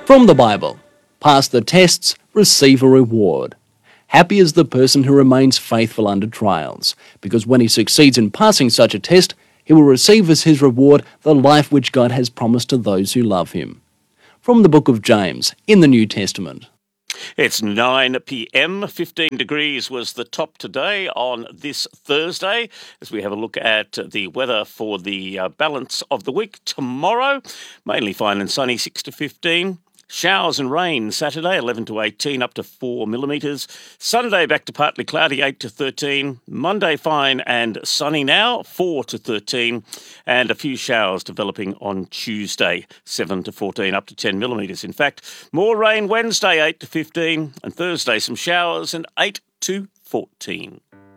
From the Bible, pass the tests, receive a reward. Happy is the person who remains faithful under trials, because when he succeeds in passing such a test, he will receive as his reward the life which God has promised to those who love him. From the book of James, in the New Testament. It's 9 p.m. 15 degrees was the top today on this Thursday as we have a look at the weather for the balance of the week. Tomorrow, mainly fine and sunny, 6 to 15. Showers and rain Saturday, 11 to 18, up to 4 millimetres. Sunday, back to partly cloudy, 8 to 13. Monday, fine and sunny now, 4 to 13. And a few showers developing on Tuesday, 7 to 14, up to 10 millimetres. In fact, more rain Wednesday, 8 to 15. And Thursday, some showers and 8 to 14.